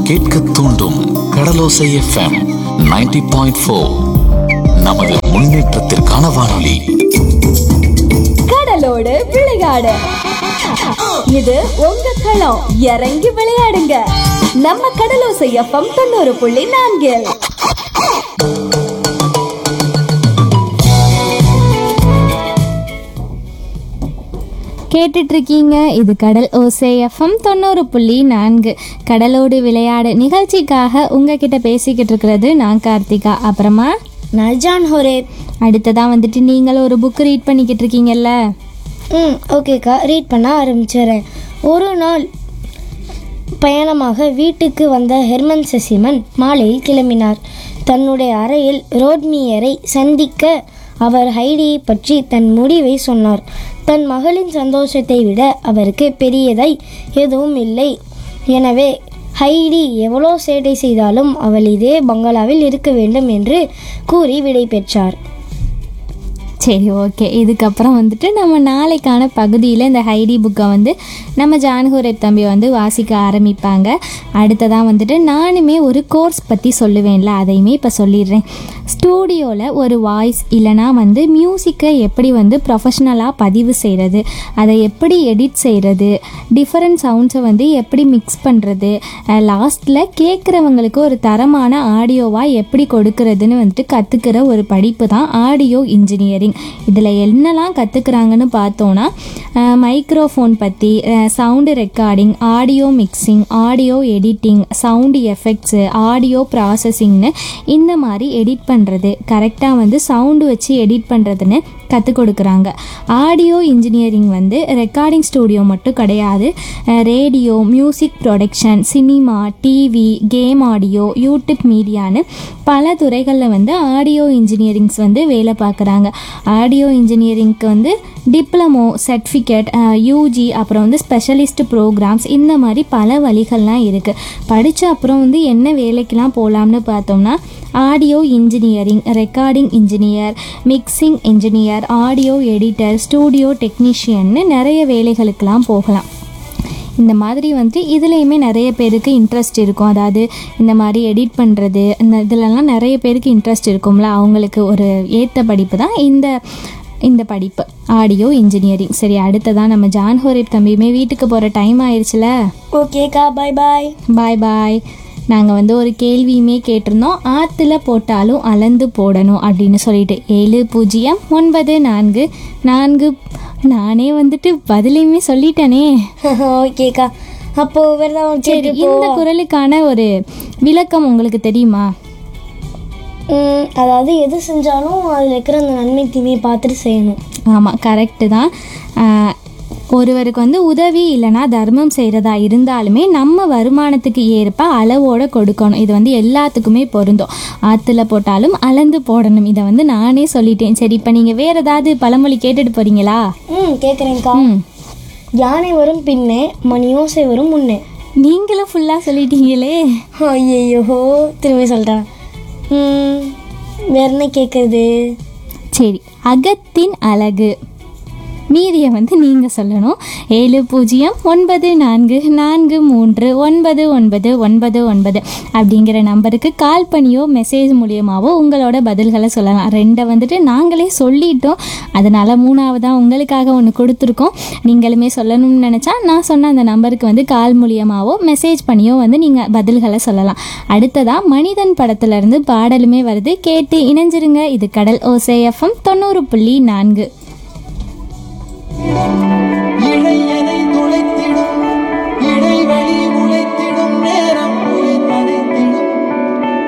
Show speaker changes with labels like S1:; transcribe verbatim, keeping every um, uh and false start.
S1: கேட்க தூண்டும் கடலோசை FM ninety point four. நமது முன்னேற்றத்திற்கான வானொலி.
S2: கடலோடு விளையாடு, இது உங்க களம். இறங்கி விளையாடுங்க, நம்ம கடலோசை எஃப்எம் தொண்ணூறு புள்ளி நான்கில்.
S3: கேட்டுட்டு இருக்கீங்க, இது கடல் ஓசை எஃப்எம் தொண்ணூறு புள்ளி நான்கு. கடலோடு விளையாடு நிகழ்ச்சிக்காக உங்ககிட்ட பேசிக்கிட்டு இருக்கிறது நான் கார்த்திகா, அப்புறமா
S4: நான் ஜான் ஹோரேப்.
S3: அடுத்ததான் வந்துட்டு நீங்கள் ஒரு புக் ரீட் பண்ணிக்கிட்டு இருக்கீங்கல்ல?
S4: ம் ஓகேக்கா, ரீட் பண்ண ஆரம்பிச்சிடுறேன். ஒரு நாள் பயணமாக வீட்டுக்கு வந்த ஹெர்மன் செசிமன் மாலையில் கிளம்பினார். தன்னுடைய அறையில் ரோட்மியரை சந்திக்க அவர் ஹைடியை பற்றி தன் முடிவை சொன்னார். தன் மகளின் சந்தோஷத்தை விட அவருக்கு பெரியதை எதுவும் இல்லை. எனவே ஹைடி எவ்வளோ சேட்டை செய்தாலும் அவள் இதே பங்களாவில் இருக்க வேண்டும் என்று கூறி விடை பெற்றார்.
S3: சரி, ஓகே. இதுக்கப்புறம் வந்துட்டு நம்ம நாளைக்கான பகுதியில் இந்த ஹைடி புக்கை வந்து நம்ம ஜான்ஹோரேப் தம்பி வந்து வாசிக்க ஆரம்பிப்பாங்க. அடுத்ததான் வந்துட்டு நானுமே ஒரு கோர்ஸ் பற்றி சொல்லுவேன்ல, அதையுமே இப்போ சொல்லிடுறேன். ஸ்டூடியோவில் ஒரு வாய்ஸ் இல்லைனா வந்து மியூசிக்கை எப்படி வந்து ப்ரொஃபஷ்னலாக பதிவு செய்கிறது, அதை எப்படி எடிட் செய்கிறது, டிஃப்ரெண்ட் சவுண்ட்ஸை வந்து எப்படி மிக்ஸ் பண்ணுறது, லாஸ்ட்டில் கேட்குறவங்களுக்கு ஒரு தரமான ஆடியோவாக எப்படி கொடுக்கறதுன்னு வந்துட்டு கற்றுக்கிற ஒரு படிப்பு தான் ஆடியோ இன்ஜினியரிங். இதில் என்னெல்லாம் கற்றுக்குறாங்கன்னு பார்த்தோன்னா, மைக்ரோஃபோன் பற்றி, sound recording, audio mixing, audio editing, sound effects, audio ப்ராசஸிங்னு இந்த மாதிரி எடிட் பண்ணுறது, கரெக்டாக வந்து சவுண்டு வச்சு எடிட் பண்ணுறதுன்னு கற்றுக் கொடுக்குறாங்க. ஆடியோ இன்ஜினியரிங் வந்து ரெக்கார்டிங் ஸ்டூடியோ மட்டும் கிடையாது, radio, music production, cinema, TV, game audio, YouTube மீடியான்னு பல துறைகளில் வந்து ஆடியோ இன்ஜினியரிங்ஸ் வந்து வேலை பார்க்குறாங்க. ஆடியோ இன்ஜினியரிங்க்கு வந்து டிப்ளமோ, சர்டிஃபிகேட், யூஜி, அப்புறம் வந்து ஸ்பெஷலிஸ்ட் ப்ரோக்ராம்ஸ், இந்த மாதிரி பல வழிகள்லாம் இருக்குது. படித்த அப்புறம் வந்து என்ன வேலைக்கெலாம் போகலாம்னு பார்த்தோம்னா, audio engineering, recording engineer, mixing engineer, audio editor, studio டெக்னீஷியன்னு நிறைய வேலைகளுக்கெல்லாம் போகலாம். இந்த மாதிரி வந்து இதுலேயுமே நிறைய பேருக்கு இன்ட்ரெஸ்ட் இருக்கும். அதாவது இந்த மாதிரி எடிட் பண்ணுறது, இந்த இதிலெல்லாம் நிறைய பேருக்கு இன்ட்ரெஸ்ட் இருக்கும்ல, அவங்களுக்கு ஒரு ஏற்ற படிப்பு தான் இந்த இந்த படிப்பு ஆடியோ இன்ஜினியரிங். சரி, அடுத்ததான் நம்ம ஜான்ஹோரேப் தம்பியுமே வீட்டுக்கு போகிற டைம் ஆயிடுச்சுல.
S4: ஓகேக்கா, பாய் பாய்.
S3: பாய் பாய். நாங்கள் வந்து ஒரு கேள்வியுமே கேட்டிருந்தோம், ஆற்றுல போட்டாலும் அளந்து போடணும் அப்படின்னு சொல்லிட்டு. ஏழு பூஜ்ஜியம் ஒன்பது நான்கு நான்கு நானே வந்துட்டு பதிலையுமே சொல்லிட்டேனே.
S4: ஓகேக்கா, அப்போ வெள்ளம்.
S3: சரி, இந்த குரலுக்கான ஒரு விளக்கம் உங்களுக்கு தெரியுமா?
S4: அதாவது எது செஞ்சாலும் அதில் இருக்கிற அந்த நன்மை தீமையை பார்த்துட்டு செய்யணும்.
S3: ஆமாம், கரெக்டு தான். ஒருவருக்கு வந்து உதவி இல்லைனா தர்மம் செய்கிறதா இருந்தாலுமே நம்ம வருமானத்துக்கு ஏற்ப அளவோடு கொடுக்கணும். இது வந்து எல்லாத்துக்குமே பொருந்தும். ஆற்றுல போட்டாலும் அளந்து போடணும். இதை வந்து நானே சொல்லிட்டேன். சரி, இப்போ நீங்கள் வேறு ஏதாவது பழமொழி கேட்டுட்டு போகிறீங்களா?
S4: ம் கேட்குறேங்க்கா. யானை வரும் பின்னே, மணியோசை வரும் முன்னே.
S3: நீங்களும் ஃபுல்லாக சொல்லிட்டீங்களே.
S4: ஐயோ, திரும்பி சொல்கிறேன். வேற என்ன கேட்குறது? சரி,
S3: அகத்தின் அழகு. மீதியை வந்து நீங்கள் சொல்லணும். ஏழு பூஜ்ஜியம் ஒன்பது நான்கு நான்கு மூன்று ஒன்பது ஒன்பது ஒன்பது ஒன்பது அப்படிங்கிற நம்பருக்கு கால் பண்ணியோ மெசேஜ் மூலியமாகவோ உங்களோட பதில்களை சொல்லலாம். ரெண்டை வந்துட்டு நாங்களே சொல்லிட்டோம், அதனால் மூணாவதாக உங்களுக்காக ஒன்று கொடுத்துருக்கோம். நீங்களுமே சொல்லணும்னு நினச்சா நான் சொன்ன அந்த நம்பருக்கு வந்து கால் மூலியமாகவோ மெசேஜ் பண்ணியோ வந்து நீங்கள் பதில்களை சொல்லலாம். அடுத்ததாக மனிதன் படத்துலேருந்து பாடலுமே வருது, கேட்டு இணைஞ்சிருங்க. இது கடல் ஓசை எஃப்எம் தொண்ணூறு புள்ளி நான்கு.